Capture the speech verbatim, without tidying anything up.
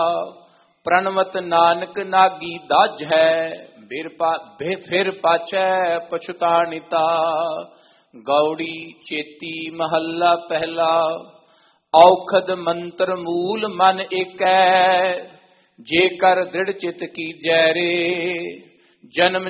ਪ੍ਰਣਵਤ ਨਾਨਕ ਨਾਗੀ ਦਾਜ ਹੈ, ਫਿਰ ਪਾਛੈ ਪਛਤਾਣਿਤਾ। ਗੌੜੀ ਚੇਤੀ ਮਹੱਲਾ ਪਹਿਲਾ। ਔਖਦ ਮੰਤਰ ਮੂਲ ਮਨ ਏਕੈ, ਜੇਕਰ ਦ੍ਰਿੜ ਚਿਤ ਕੀਜੈ ਰੇ। ਜਨਮ